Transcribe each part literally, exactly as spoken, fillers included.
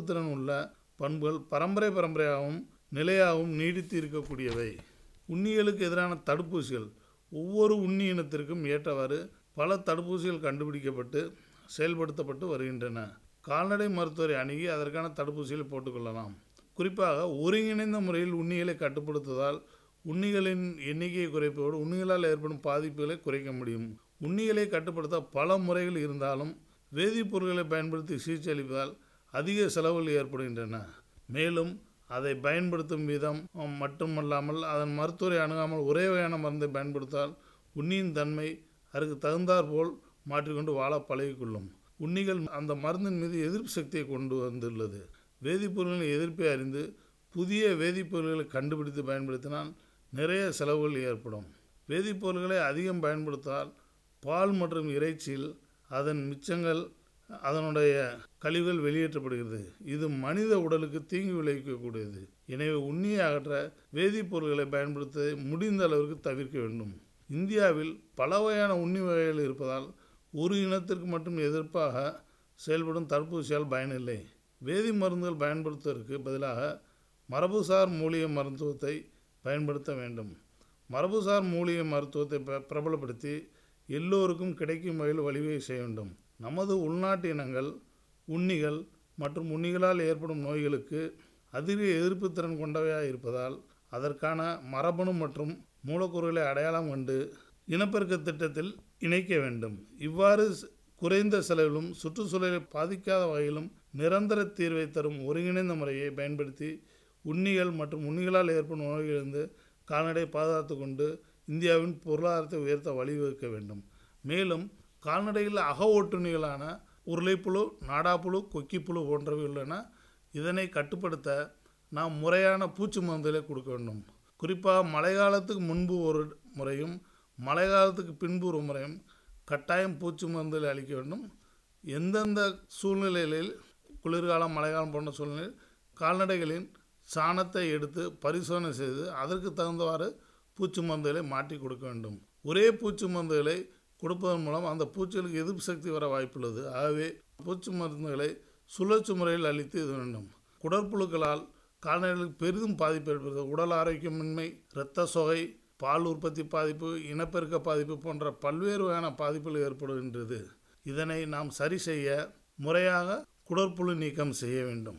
திறன் உள்ள பண்புகள் பரம்பரை பரம்பரையாகவும் நிலையாகவும் நீடித்து இருக்கக்கூடியவை. உண்ணிகளுக்கு எதிரான தடுப்பூசிகள் ஒவ்வொரு உண்ணி இனத்திற்கும் ஏற்றவாறு பல தடுப்பூசிகள் கண்டுபிடிக்கப்பட்டு செயல்படுத்தப்பட்டு வருகின்றன. கால்நடை மருத்துவரை அணுகி அதற்கான தடுப்பூசிகளை போட்டுக்கொள்ளலாம். குறிப்பாக ஒருங்கிணைந்த முறையில் உண்ணிகளை கட்டுப்படுத்துவதால் உண்ணிகளின் எண்ணிக்கையை குறைப்பதோடு உண்ணிகளால் ஏற்படும் பாதிப்புகளை குறைக்க முடியும். உண்ணிகளை கட்டுப்படுத்த பல முறைகள் இருந்தாலும் வேதிப்பொருட்களை பயன்படுத்தி சிகிச்சை அளிப்பதால் அதிக செலவுகள் ஏற்படுகின்றன. மேலும் அதை பயன்படுத்தும் விதம் மட்டுமல்லாமல் அதன் மருத்துவரை அணுகாமல் ஒரே வகையான மருந்தை பயன்படுத்தால் உண்ணியின் தன்மை அதற்கு தகுந்தாற் போல் மாற்றிக்கொண்டு வாழ பழகிக்கொள்ளும். உண்ணிகள் அந்த மருந்தின் மீது எதிர்ப்பு சக்தியை கொண்டு வந்துள்ளது. வேதிப்பொருட்களின் எதிர்ப்பை அறிந்து புதிய வேதிப்பொருட்களை கண்டுபிடித்து பயன்படுத்தினால் நிறைய செலவுகள் ஏற்படும். வேதிப்பொருட்களை அதிகம் பயன்படுத்தால் பால் மற்றும் இறைச்சியில் அதன் மிச்சங்கள் அதனுடைய கழிவுகள் வெளியேற்றப்படுகிறது. இது மனித உடலுக்கு தீங்கு விளைவிக்கக்கூடியது. எனவே உண்ணியை அகற்ற வேதிப்பொருட்களை பயன்படுத்த முடிந்த அளவிற்கு தவிர்க்க வேண்டும். இந்தியாவில் பல வகையான உண்ணி வகைகள் இருப்பதால் ஒரு இனத்திற்கு மட்டும் எதிர்ப்பாக செயல்படும் தடுப்பூசியால் பயனில்லை. வேதி மருந்துகள் பயன்படுத்துவதற்கு பதிலாக மரபுசார் மூலிகை மருத்துவத்தை பயன்படுத்த வேண்டும். மரபுசார் மூலிகை மருத்துவத்தை பிரபலப்படுத்தி எல்லோருக்கும் கிடைக்கும் வகையில் வழிவகை செய்ய வேண்டும். நமது உள்நாட்டு இனங்கள் உண்ணிகள் மற்றும் உண்ணிகளால் ஏற்படும் நோய்களுக்கு அதிக எதிர்ப்பு திறன் கொண்டவையாக இருப்பதால் அதற்கான மரபணு மற்றும் மூலக்கூறுகளை அடையாளம் கண்டு இனப்பெருக்க திட்டத்தில் இணைக்க வேண்டும். இவ்வாறு குறைந்த செலவிலும் சுற்றுச்சூழலை பாதிக்காத வகையிலும் நிரந்தர தீர்வை தரும் ஒருங்கிணைந்த முறையை பயன்படுத்தி உண்ணிகள் மற்றும் உண்ணிகளால் ஏற்படும் நோய்களிலிருந்து கால்நடை பாதுகாத்து கொண்டு இந்தியாவின் பொருளாதாரத்தை உயர்த்த வழிவகுக்க வேண்டும். மேலும் கால்நடைகளில் அக ஒட்டுண்ணிகளான உருளைப்புழு, நாடாப்புழு, கொக்கிப்புழு போன்றவை உள்ளன. இதனை கட்டுப்படுத்த நாம் முறையான பூச்சி மருந்துகளை கொடுக்க வேண்டும். குறிப்பாக மழை காலத்துக்கு முன்பு ஒரு முறையும் மழை காலத்துக்கு பின்பு ஒரு முறையும் கட்டாயம் பூச்சி மருந்துகளை அளிக்க வேண்டும். எந்தெந்த சூழ்நிலைகளில் குளிர்காலம் மழைக்காலம் போன்ற சூழ்நிலையில் கால்நடைகளின் சாணத்தை எடுத்து பரிசோதனை செய்து அதற்கு தகுந்தவாறு பூச்சி மருந்துகளை மாற்றி கொடுக்க வேண்டும். ஒரே பூச்சி மருந்துகளை கொடுப்பதன் மூலம் அந்த பூச்சிகளுக்கு எதிர்ப்பு சக்தி வர வாய்ப்புள்ளது. ஆகவே பூச்சி மருந்துகளை சுழற்சி முறையில் அளித்து இது வேண்டும். குடற்புழுக்களால் கால்நடைகளுக்கு பெரிதும் பாதிப்பு ஏற்படுகிறது. உடல் ஆரோக்கியமின்மை, இரத்த சோகை, பால் உற்பத்தி பாதிப்பு, இனப்பெருக்க பாதிப்பு போன்ற பல்வேறு வகையான பாதிப்புகள் ஏற்படுகின்றது. இதனை நாம் சரி செய்ய முறையாக குடற்புழு நீக்கம் செய்ய வேண்டும்.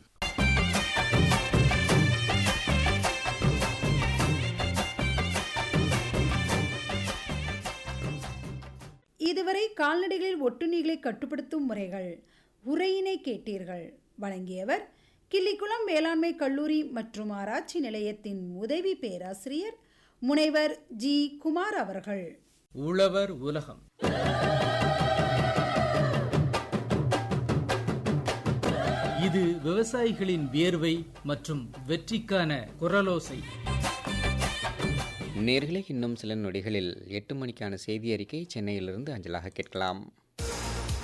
இதுவரை கால்நடைகளில் ஒட்டுண்ணிகளை கட்டுப்படுத்தும் முறைகள் உரையினை கேட்டீர்கள். வழங்கியவர் கிள்ளிக்குளம் வேளாண்மை கல்லூரி மற்றும் ஆராய்ச்சி நிலையத்தின் உதவி பேராசிரியர் முனைவர் ஜி குமார் அவர்கள். உழவர் உலகம். இது விவசாயிகளின் வியர்வை மற்றும் வெற்றிக்கான குரலோசை. நேயர்களே, இன்னும் சில நொடிகளில் எட்டு மணிக்கான செய்தி அறிக்கை சென்னையிலிருந்து அஞ்சலாக கேட்கலாம்.